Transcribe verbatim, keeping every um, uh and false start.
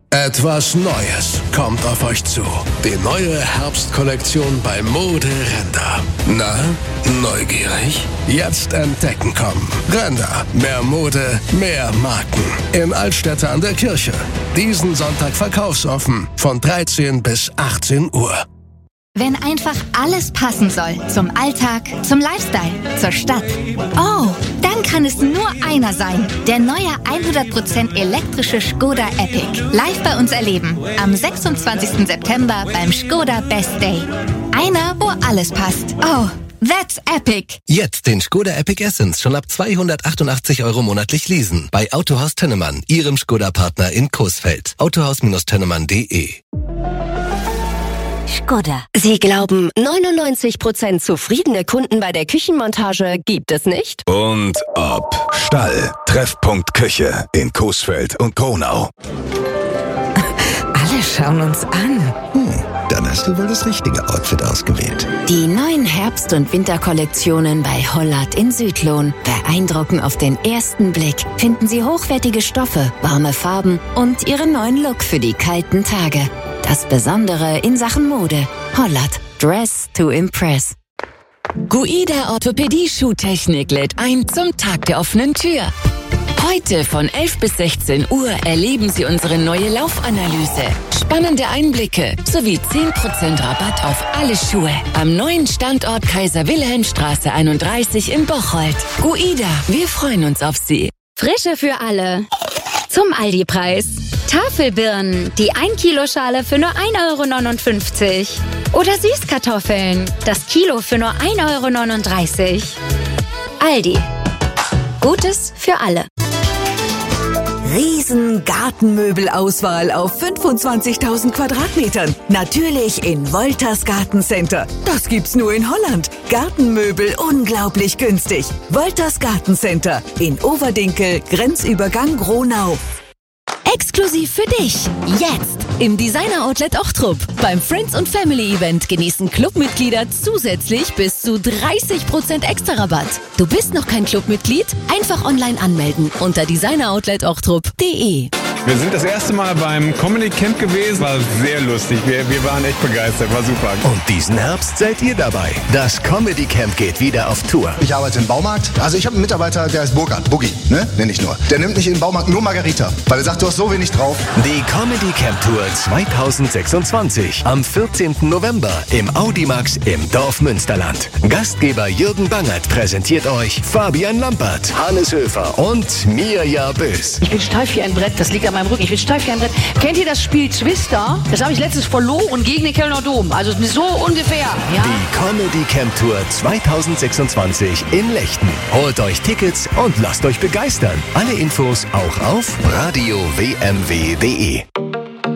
Etwas Neues kommt auf euch zu. Die neue Herbstkollektion bei Mode Renda. Na, neugierig? Jetzt entdecken kommen. Renda. Mehr Mode, mehr Marken. In Altstädte an der Kirche. Diesen Sonntag verkaufsoffen. Von dreizehn bis achtzehn Uhr. Wenn einfach alles passen soll. Zum Alltag, zum Lifestyle, zur Stadt. Oh, dann kann es nur einer sein. Der neue hundert Prozent elektrische Skoda Epic. Live bei uns erleben. Am sechsundzwanzigsten September beim Skoda Best Day. Einer, wo alles passt. Oh, that's epic. Jetzt den Skoda Epic Essence schon ab zweihundertachtundachtzig Euro monatlich leasen. Bei Autohaus Tennemann, Ihrem Skoda-Partner in Coesfeld. autohaus Tennemann punkt de. Skoda. Sie glauben, neunundneunzig Prozent zufriedene Kunden bei der Küchenmontage gibt es nicht? Und ob. Stall. Treffpunkt Küche in Coesfeld und Gronau. Alle schauen uns an. Hm, dann hast du wohl das richtige Outfit ausgewählt. Die neuen Herbst- und Winterkollektionen bei Hollert in Südlohn beeindrucken auf den ersten Blick. Finden Sie hochwertige Stoffe, warme Farben und Ihren neuen Look für die kalten Tage. Das Besondere in Sachen Mode. Hollert. Dress to impress. Guida Orthopädie Schuhtechnik lädt ein zum Tag der offenen Tür. Heute von elf bis sechzehn Uhr erleben Sie unsere neue Laufanalyse. Spannende Einblicke sowie zehn Prozent Rabatt auf alle Schuhe. Am neuen Standort Kaiser-Wilhelm-Straße einunddreißig in Bocholt. Guida, wir freuen uns auf Sie. Frische für alle. Zum Aldi-Preis. Tafelbirnen, die ein Kilo Schale für nur ein Euro neunundfünfzig. Oder Süßkartoffeln, das Kilo für nur ein Euro neununddreißig. Aldi. Gutes für alle. Riesen Gartenmöbelauswahl auf fünfundzwanzigtausend Quadratmetern. Natürlich in Wolters Gartencenter. Das gibt's nur in Holland. Gartenmöbel unglaublich günstig. Wolters Gartencenter in Overdinkel, Grenzübergang Gronau. Exklusiv für dich. Jetzt im Designer Outlet Ochtrup. Beim Friends und Family Event genießen Clubmitglieder zusätzlich bis zu dreißig Prozent extra Rabatt. Du bist noch kein Clubmitglied? Einfach online anmelden unter designer outlet ochtrup punkt de. Wir sind das erste Mal beim Comedy Camp gewesen. War sehr lustig. Wir, wir waren echt begeistert. War super. Und diesen Herbst seid ihr dabei. Das Comedy Camp geht wieder auf Tour. Ich arbeite im Baumarkt. Also ich habe einen Mitarbeiter, der heißt Burkhard. Boogie, ne? Nenn ich nur. Der nimmt nicht in den Baumarkt nur Margarita. Weil er sagt, du hast so wenig drauf. Die Comedy Camp Tour zweitausendsechsundzwanzig. Am vierzehnten November im Audimax im Dorf Münsterland. Gastgeber Jürgen Bangert präsentiert euch Fabian Lampert, Hannes Höfer und Mirja Bös. Ich bin steif wie ein Brett. Das liegt an meinem Rücken. Ich bin steif wie ein Brett. Kennt ihr das Spiel Twister? Das habe ich letztens verloren gegen den Kölner Dom. Also so ungefähr. Ja? Die Comedy Camp Tour zweitausendsechsundzwanzig in Lechten. Holt euch Tickets und lasst euch begeistern. Alle Infos auch auf radio w m w punkt de.